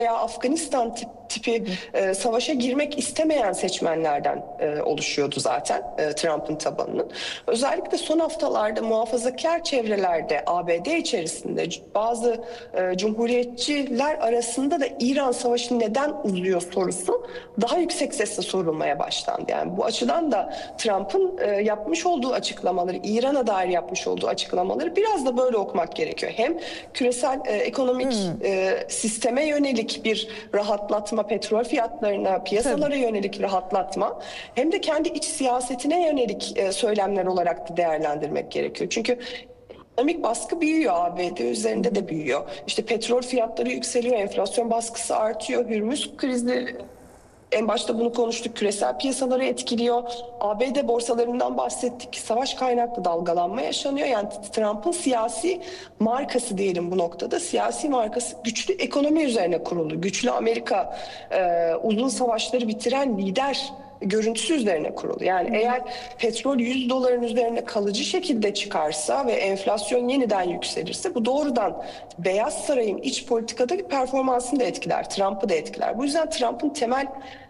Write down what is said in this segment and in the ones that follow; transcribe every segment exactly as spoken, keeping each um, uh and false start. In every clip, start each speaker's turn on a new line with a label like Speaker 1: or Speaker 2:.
Speaker 1: veya Afganistan tip, tipi e, savaşa girmek istemeyen seçmenlerden e, oluşuyordu zaten e, Trump'ın tabanının. Özellikle son haftalarda muhafazakar çevrelerde A B D içerisinde bazı e, cumhuriyetçiler arasında da İran savaşı neden uzuyor sorusu daha yüksek sesle sorulmaya başlandı. Yani bu açıdan da Trump'ın e, yapmış olduğu açıklamaları, İran'a dair yapmış olduğu açıklamaları biraz da böyle okumak gerekiyor. Hem küresel e, ekonomik hmm. e, sisteme yönelik bir rahatlatma, petrol fiyatlarına, piyasalara Tabii. yönelik rahatlatma, hem de kendi iç siyasetine yönelik e, söylemler olarak da değerlendirmek gerekiyor. Çünkü ekonomik baskı büyüyor, A B D üzerinde de büyüyor. İşte petrol fiyatları yükseliyor, enflasyon baskısı artıyor, Hürmüz krizi, en başta bunu konuştuk, küresel piyasaları etkiliyor. A B D borsalarından bahsettik. Savaş kaynaklı dalgalanma yaşanıyor. Yani Trump'ın siyasi markası diyelim bu noktada. Siyasi markası güçlü ekonomi üzerine kurulu. Güçlü Amerika, e, uzun savaşları bitiren lider görüntüsü üzerine kurulu. Yani hmm. eğer petrol yüz doların üzerine kalıcı şekilde çıkarsa ve enflasyon yeniden yükselirse bu doğrudan Beyaz Saray'ın iç politikadaki performansını da etkiler, Trump'ı da etkiler. Bu yüzden Trump'ın temel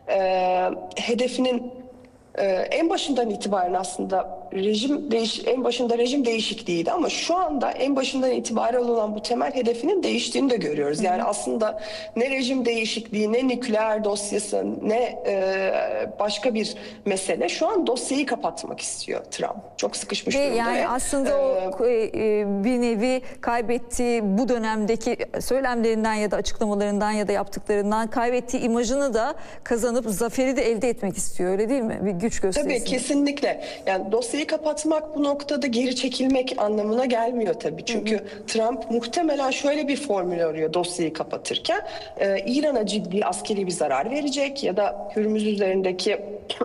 Speaker 1: e, hedefinin e, en başından itibaren aslında rejim değiş en başında rejim değişikliğiydi ama şu anda en başından itibaren olan bu temel hedefinin değiştiğini de görüyoruz. Yani aslında ne rejim değişikliği, ne nükleer dosyası, ne e, başka bir mesele. Şu an dosyayı kapatmak istiyor Trump. Çok sıkışmış
Speaker 2: Ve
Speaker 1: durumda.
Speaker 2: yani aslında ee, o e, bir nevi kaybettiği bu dönemdeki söylemlerinden ya da açıklamalarından ya da yaptıklarından kaybettiği imajını da kazanıp zaferi de elde etmek istiyor. Öyle değil mi? Bir güç gösterisi.
Speaker 1: Tabii kesinlikle. Yani dosyayı kapatmak bu noktada geri çekilmek anlamına gelmiyor tabii. Çünkü hı hı. Trump muhtemelen şöyle bir formül arıyor dosyayı kapatırken. Ee, İran'a ciddi askeri bir zarar verecek ya da Hürmüz üzerindeki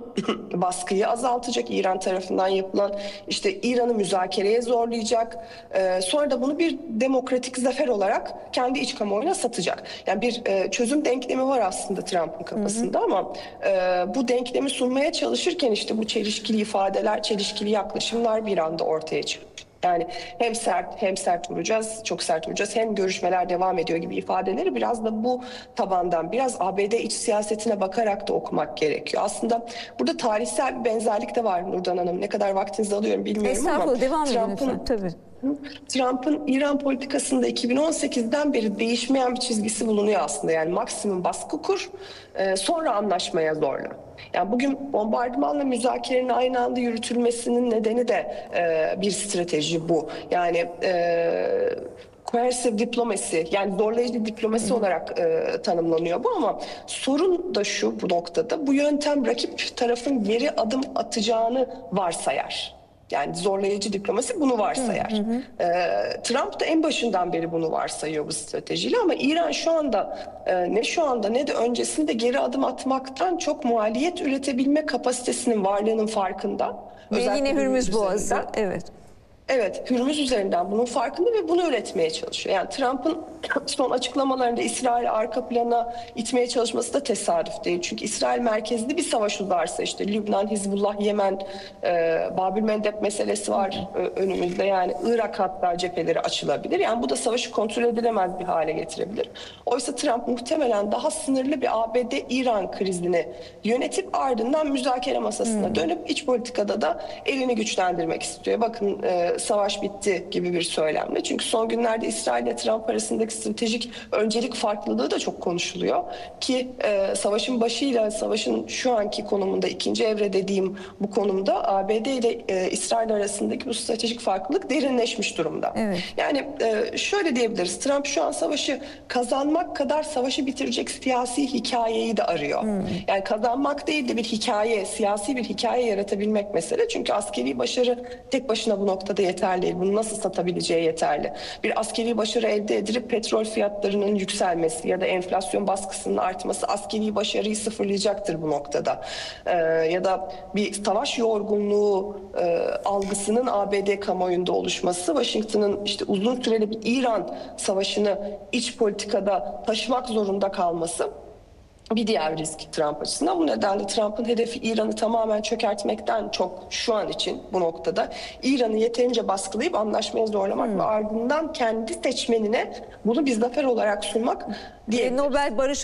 Speaker 1: baskıyı azaltacak. İran tarafından yapılan işte İran'ı müzakereye zorlayacak. Ee, sonra da bunu bir demokratik zafer olarak kendi iç kamuoyuna satacak. Yani bir e, çözüm denklemi var aslında Trump'ın kafasında hı hı. ama e, bu denklemi sunmaya çalışırken işte bu çelişkili ifadeler, çelişkili yaklaşımlar bir anda ortaya çıkıyor. Yani hem sert hem sert vuracağız, çok sert vuracağız, hem görüşmeler devam ediyor gibi ifadeleri biraz da bu tabandan, biraz A B D iç siyasetine bakarak da okumak gerekiyor. Aslında burada tarihsel bir benzerlik de var Nurdan Hanım. Ne kadar vaktinizi alıyorum bilmiyorum ama
Speaker 2: devam Trump'ın
Speaker 1: tabii. Trump'ın İran politikasında iki bin on sekizden beri değişmeyen bir çizgisi bulunuyor aslında. Yani maksimum baskı kur, sonra anlaşmaya zorla. Yani bugün bombardımanla müzakerenin aynı anda yürütülmesinin nedeni de e, bir strateji bu. Yani e, coercive diplomasi, yani zorlayıcı diplomasi hmm. olarak e, tanımlanıyor bu ama sorun da şu bu noktada, bu yöntem rakip tarafın geri adım atacağını varsayar. Yani zorlayıcı diplomasi bunu varsayar. Hı hı. Ee, Trump da en başından beri bunu varsayıyor bu stratejiyle ama İran şu anda e, ne şu anda ne de öncesinde geri adım atmaktan çok maliyet üretebilme kapasitesinin varlığının farkında.
Speaker 2: Ve yine Hürmüz Boğazı. Evet.
Speaker 1: Evet, Hürmüz üzerinden bunun farkında ve bunu üretmeye çalışıyor. Yani Trump'ın son açıklamalarında İsrail'i arka plana itmeye çalışması da tesadüf değil. Çünkü İsrail merkezli bir savaş uzarsa işte Lübnan, Hizbullah, Yemen, e, Babül Mendeb meselesi var e, önümüzde. Yani Irak hatta cepheleri açılabilir. Yani bu da savaşı kontrol edilemez bir hale getirebilir. Oysa Trump muhtemelen daha sınırlı bir A B D-İran krizini yönetip ardından müzakere masasına hmm. dönüp iç politikada da elini güçlendirmek istiyor. Bakın e, savaş bitti gibi bir söylemle. Çünkü son günlerde İsrail ile Trump arasındaki stratejik öncelik farklılığı da çok konuşuluyor. Ki e, savaşın başıyla savaşın şu anki konumunda, ikinci evre dediğim bu konumda A B D ile e, İsrail arasındaki bu stratejik farklılık derinleşmiş durumda. Evet. Yani e, şöyle diyebiliriz. Trump şu an savaşı kazanmak kadar savaşı bitirecek siyasi hikayeyi de arıyor. Hmm. Yani kazanmak değil de bir hikaye, siyasi bir hikaye yaratabilmek mesele. Çünkü askeri başarı tek başına bu noktada yeterli değil. Bunu nasıl satabileceği yeterli. Bir askeri başarı elde edilip petrol fiyatlarının yükselmesi ya da enflasyon baskısının artması askeri başarıyı sıfırlayacaktır bu noktada. Ee, ya da bir savaş yorgunluğu e, algısının A B D kamuoyunda oluşması, Washington'ın işte uzun süreli bir İran savaşını iç politikada taşımak zorunda kalması bir diğer risk Trump açısından. Bu nedenle Trump'ın hedefi İran'ı tamamen çökertmekten çok şu an için bu noktada İran'ı yeterince baskılayıp anlaşmaya zorlamak hmm. ve ardından kendi seçmenine bunu bir zafer olarak sunmak diye.
Speaker 2: Nobel Barış